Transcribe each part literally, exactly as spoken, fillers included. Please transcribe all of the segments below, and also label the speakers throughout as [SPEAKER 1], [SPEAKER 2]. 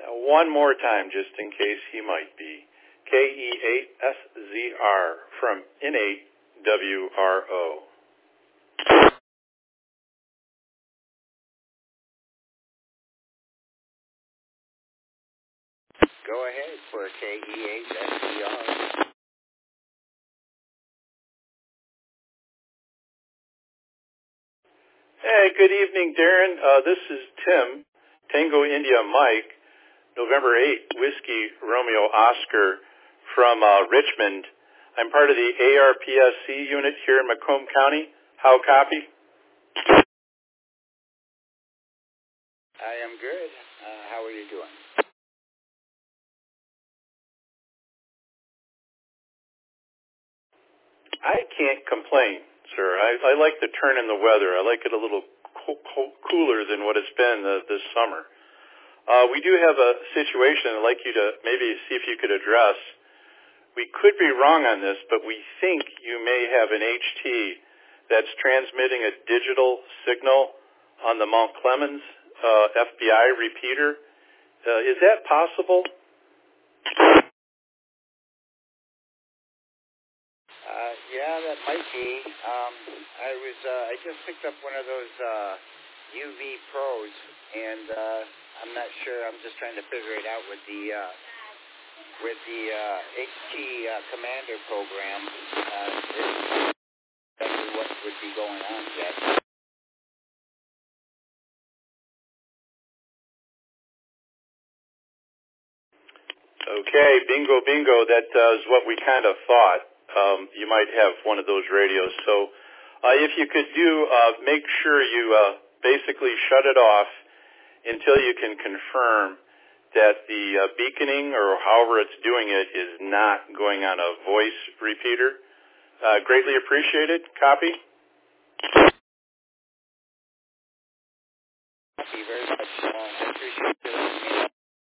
[SPEAKER 1] Uh, one more time, just in case he might be. K E eight S Z R from N eight W R O.
[SPEAKER 2] Go ahead for K E eight S Z R.
[SPEAKER 1] Hey, good evening, Darren. Uh, this is Tim, Tango India Mike, November eighth, Whiskey Romeo Oscar from uh, Richmond. I'm part of the A R P S C unit here in Macomb County. How copy?
[SPEAKER 2] I am good. Uh, how are you doing?
[SPEAKER 1] I can't complain, sir. I, I like the turn in the weather. I like it a little co- co- cooler than what it's been uh, this summer. Uh, we do have a situation I'd like you to maybe see if you could address. We could be wrong on this, but we think you may have an H T that's transmitting a digital signal on the Mount Clemens uh, F B I repeater. Uh, is that possible?
[SPEAKER 2] Uh, yeah, that might be. Um, I was. Uh, I just picked up one of those uh, U V Pros, and uh, I'm not sure. I'm just trying to figure it out with the uh, with the uh, H T uh, Commander program. Uh, exactly what would be going on yet.
[SPEAKER 1] Okay, bingo, bingo. That uh, is what we kind of thought. Um, you might have one of those radios. So uh, if you could do, uh, make sure you uh, basically shut it off until you can confirm that the uh, beaconing or however it's doing it is not going on a voice repeater. Uh, greatly appreciated. Copy.
[SPEAKER 2] Thank you very much. Uh, I appreciate it.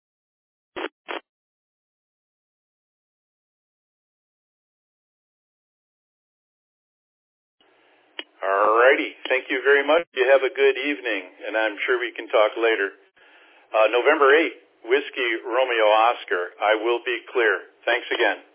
[SPEAKER 1] All righty. Thank you very much. You have a good evening, and I'm sure we can talk later. Uh, November eighth, Whiskey Romeo Oscar. I will be clear. Thanks again.